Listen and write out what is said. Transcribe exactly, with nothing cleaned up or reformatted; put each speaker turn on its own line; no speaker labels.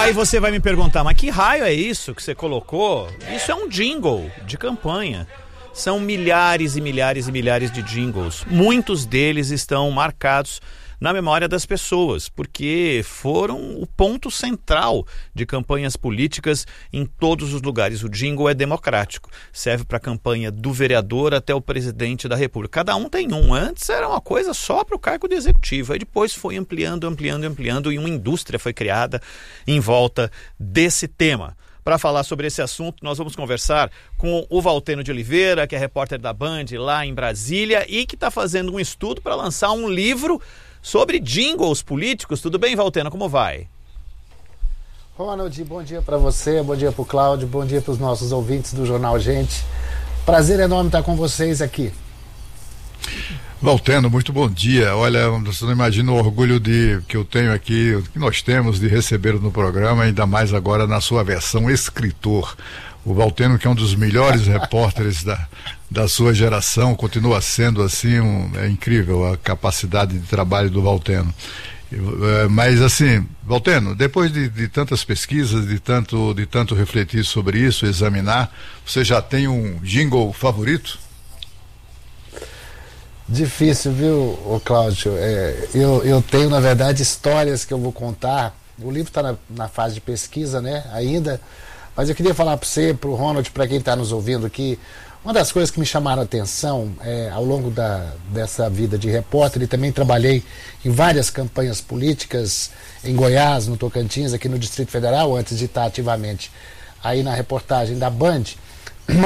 Aí você vai me perguntar, mas que raio é isso que você colocou? Isso é um jingle de campanha. São milhares e milhares e milhares de jingles. Muitos deles estão marcados na memória das pessoas, porque foram o ponto central de campanhas políticas em todos os lugares. O jingle é democrático, serve para a campanha do vereador até o presidente da República. Cada um tem um. Antes era uma coisa só para o cargo de executivo, aí depois foi ampliando, ampliando, ampliando e uma indústria foi criada em volta desse tema. Para falar sobre esse assunto, nós vamos conversar com o Valteno de Oliveira, que é repórter da Band lá em Brasília e que está fazendo um estudo para lançar um livro sobre jingles políticos. Tudo bem, Valteno? Como vai?
Ronald, bom dia para você, bom dia para o Cláudio, bom dia para os nossos ouvintes do Jornal Gente. Prazer enorme estar com vocês aqui.
Valteno, muito bom dia. Olha, você não imagina o orgulho de, que eu tenho aqui, que nós temos de recebê-lo no programa, ainda mais agora na sua versão escritor. O Valteno, que é um dos melhores repórteres da, da sua geração, continua sendo assim, um, é incrível a capacidade de trabalho do Valteno. É, mas assim, Valteno, depois de, de tantas pesquisas, de tanto, de tanto refletir sobre isso, examinar, você já tem um jingle favorito?
Difícil, viu, ô Cláudio? É, eu, eu tenho, na verdade, histórias que eu vou contar. O livro está na, na fase de pesquisa, né, ainda. Mas eu queria falar para você, para o Ronald, para quem está nos ouvindo aqui, uma das coisas que me chamaram a atenção é, ao longo da, dessa vida de repórter, e também trabalhei em várias campanhas políticas em Goiás, no Tocantins, aqui no Distrito Federal, antes de estar ativamente aí na reportagem da Band,